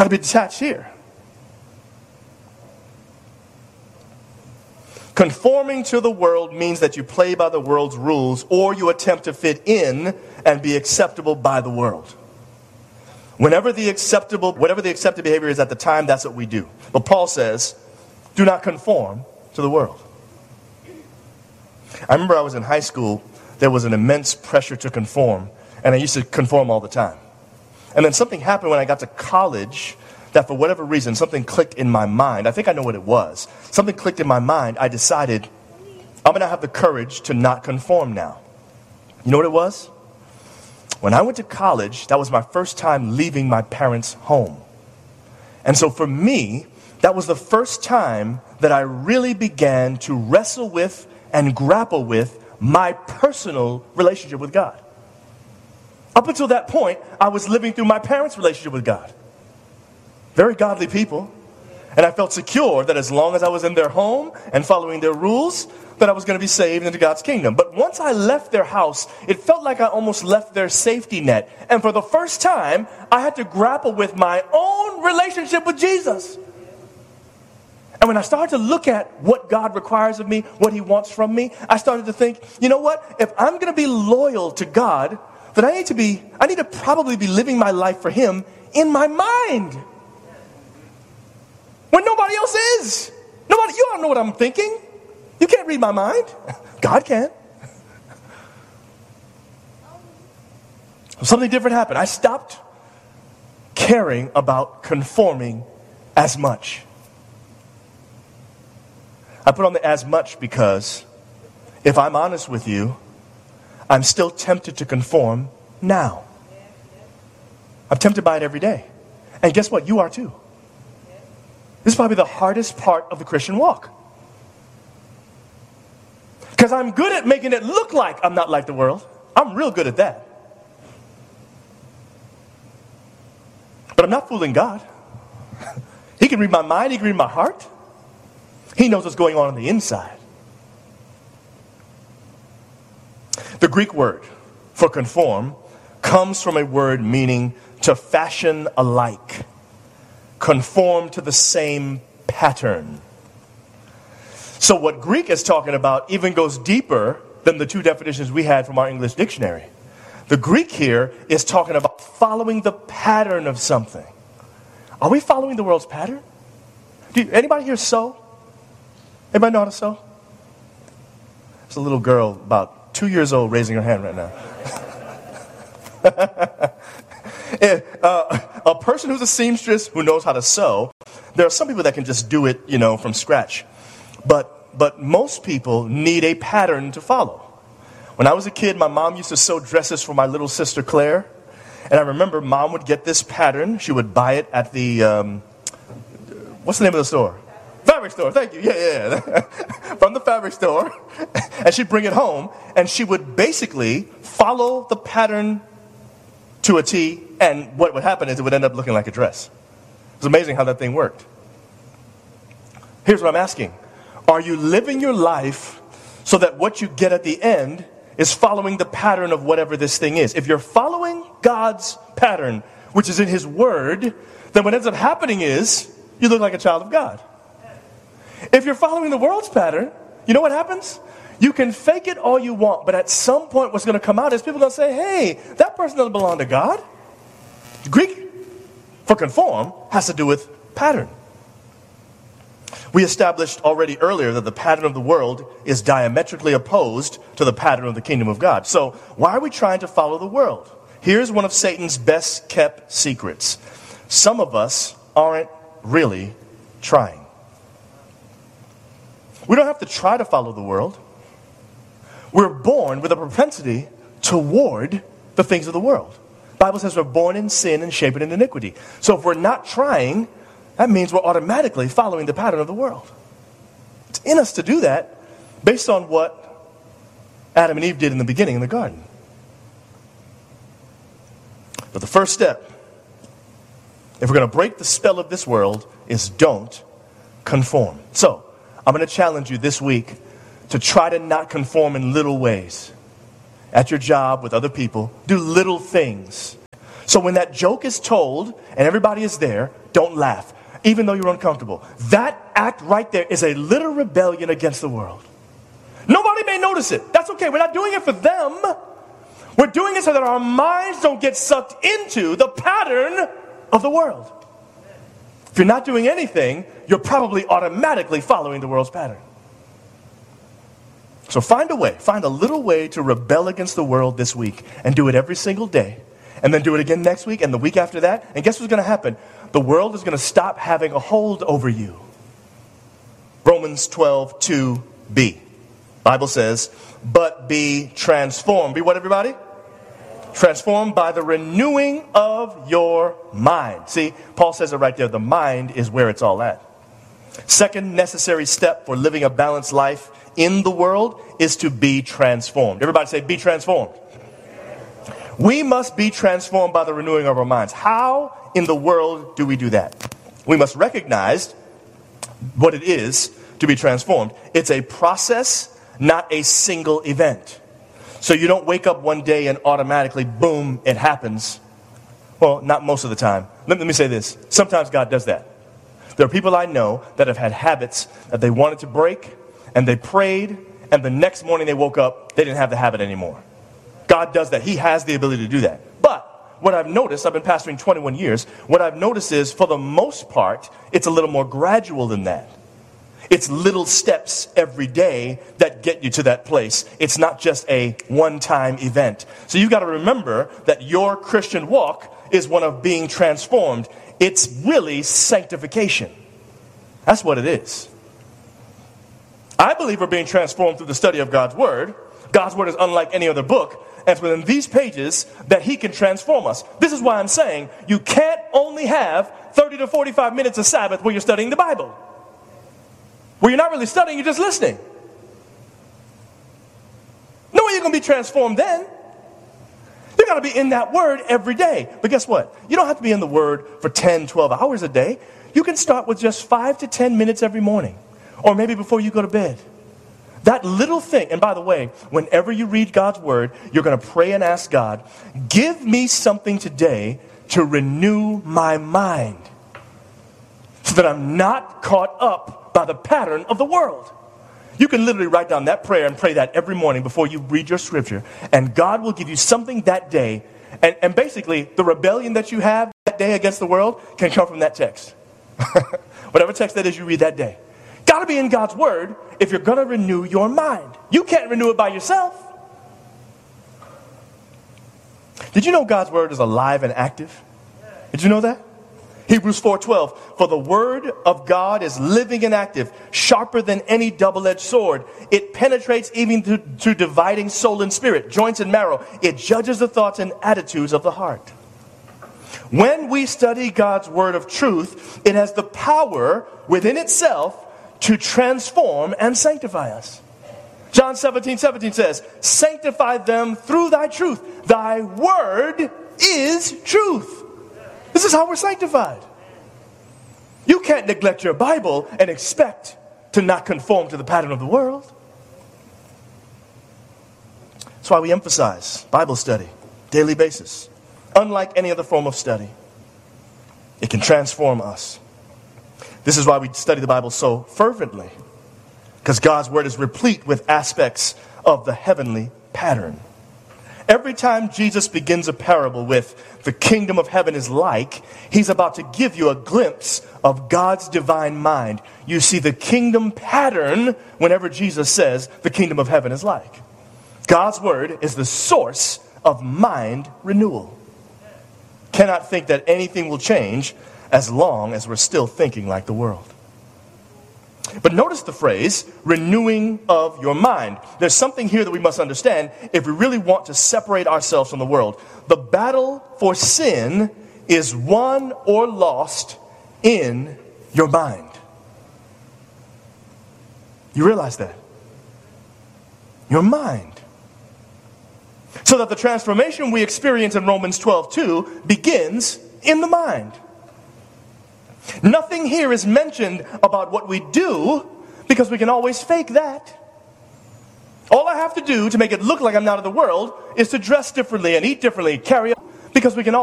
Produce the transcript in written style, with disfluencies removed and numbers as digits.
Got to be detached here. Conforming to the world means that you play by the world's rules or you attempt to fit in and be acceptable by the world. Whatever the accepted behavior is at the time, that's what we do. But Paul says, do not conform to the world. I remember I was in high school, there was an immense pressure to conform, and I used to conform all the time. And then something happened when I got to college that for whatever reason, something clicked in my mind. I think I know what it was. Something clicked in my mind. I decided, I'm going to have the courage to not conform now. You know what it was? When I went to college, that was my first time leaving my parents' home. And so for me, that was the first time that I really began to wrestle with and grapple with my personal relationship with God. Up until that point, I was living through my parents' relationship with God. Very godly people. And I felt secure that as long as I was in their home and following their rules, that I was going to be saved into God's kingdom. But once I left their house, it felt like I almost left their safety net. And for the first time, I had to grapple with my own relationship with Jesus. And when I started to look at what God requires of me, what he wants from me, I started to think, you know what? If I'm going to be loyal to God, then I need to probably be living my life for him in my mind. When nobody else is. You don't know what I'm thinking. You can't read my mind. God can. Something different happened. I stopped caring about conforming as much. I put on the as much because, if I'm honest with you, I'm still tempted to conform now. I'm tempted by it every day. And guess what? You are too. This is probably the hardest part of the Christian walk. Because I'm good at making it look like I'm not like the world. I'm real good at that. But I'm not fooling God. He can read my mind. He can read my heart. He knows what's going on the inside. The Greek word for conform comes from a word meaning to fashion alike. Conform to the same pattern. So what Greek is talking about even goes deeper than the two definitions we had from our English dictionary. The Greek here is talking about following the pattern of something. Are we following the world's pattern? Anybody here sew? Anybody know how to sew? There's a little girl about 2 years old raising her hand right now. A person who's a seamstress who knows how to sew, there are some people that can just do it, from scratch. But most people need a pattern to follow. When I was a kid, my mom used to sew dresses for my little sister Claire. And I remember mom would get this pattern. She would buy it at the, what's the name of the store? Fabric store, thank you. Yeah. From the fabric store. And she'd bring it home. And she would basically follow the pattern to a T. And what would happen is it would end up looking like a dress. It's amazing how that thing worked. Here's what I'm asking. Are you living your life so that what you get at the end is following the pattern of whatever this thing is? If you're following God's pattern, which is in his word, then what ends up happening is you look like a child of God. If you're following the world's pattern, you know what happens? You can fake it all you want, but at some point what's going to come out is people are going to say, hey, that person doesn't belong to God. Greek for conform has to do with pattern. We established already earlier that the pattern of the world is diametrically opposed to the pattern of the kingdom of God. So why are we trying to follow the world? Here's one of Satan's best kept secrets. Some of us aren't really trying. We don't have to try to follow the world. We're born with a propensity toward the things of the world. The Bible says we're born in sin and shaped in iniquity. So if we're not trying, that means we're automatically following the pattern of the world. It's in us to do that based on what Adam and Eve did in the beginning in the garden. But the first step, if we're going to break the spell of this world, is don't conform. So, I'm going to challenge you this week to try to not conform in little ways. At your job, with other people, do little things. So when that joke is told and everybody is there, Don't laugh, even though you're uncomfortable. That act right there is a little rebellion against the world. Nobody may notice it. That's okay. We're not doing it for them. We're doing it so that our minds don't get sucked into the pattern of the world. If you're not doing anything, you're probably automatically following the world's pattern. So find a way, find a little way to rebel against the world this week and do it every single day. And then do it again next week and the week after that. And guess what's going to happen? The world is going to stop having a hold over you. Romans 12:2b. Bible says, but be transformed. Be what, everybody? Transformed by the renewing of your mind. See, Paul says it right there. The mind is where it's all at. Second necessary step for living a balanced life in the world is to be transformed. Everybody say, be transformed. We must be transformed by the renewing of our minds. How in the world do we do that? We must recognize what it is to be transformed. It's a process, not a single event. So you don't wake up one day and automatically, boom, it happens. Well, not most of the time. Let me say this. Sometimes God does that. There are people I know that have had habits that they wanted to break, and they prayed, and the next morning they woke up, they didn't have the habit anymore. God does that. He has the ability to do that. But what I've noticed, I've been pastoring 21 years, what I've noticed is, for the most part, it's a little more gradual than that. It's little steps every day that get you to that place. It's not just a one-time event. So you've got to remember that your Christian walk is one of being transformed. It's really sanctification. That's what it is. I believe we're being transformed through the study of God's Word. God's Word is unlike any other book. And it's within these pages that He can transform us. This is why I'm saying you can't only have 30 to 45 minutes of Sabbath where you're studying the Bible. Where you're not really studying, you're just listening. No way you're going to be transformed then. You've got to be in that Word every day. But guess what? You don't have to be in the Word for 10, 12 hours a day. You can start with just 5 to 10 minutes every morning. Or maybe before you go to bed. That little thing, and by the way, whenever you read God's Word, you're going to pray and ask God, give me something today to renew my mind. So that I'm not caught up by the pattern of the world. You can literally write down that prayer and pray that every morning before you read your scripture. And God will give you something that day. And basically, the rebellion that you have that day against the world can come from that text. Whatever text that is you read that day. Got to be in God's Word if you're going to renew your mind. You can't renew it by yourself. Did you know God's Word is alive and active? Did you know that? Hebrews 4:12, for the Word of God is living and active, sharper than any double-edged sword. It penetrates even to dividing soul and spirit, joints and marrow. It judges the thoughts and attitudes of the heart. When we study God's Word of truth, it has the power within itself to transform and sanctify us. John 17:17 says, sanctify them through thy truth. Thy word is truth. This is how we're sanctified. You can't neglect your Bible and expect to not conform to the pattern of the world. That's why we emphasize Bible study, daily basis. Unlike any other form of study, it can transform us. This is why we study the Bible so fervently, because God's Word is replete with aspects of the heavenly pattern. Every time Jesus begins a parable with the kingdom of heaven is like, He's about to give you a glimpse of God's divine mind. You see the kingdom pattern whenever Jesus says the kingdom of heaven is like. God's Word is the source of mind renewal. Cannot think that anything will change as long as we're still thinking like the world. But notice the phrase, renewing of your mind. There's something here that we must understand if we really want to separate ourselves from the world. The battle for sin is won or lost in your mind. You realize that? Your mind. So that the transformation we experience in Romans 12:2 begins in the mind. Nothing here is mentioned about what we do, because we can always fake that. All I have to do to make it look like I'm not of the world is to dress differently and eat differently, carry on, because we can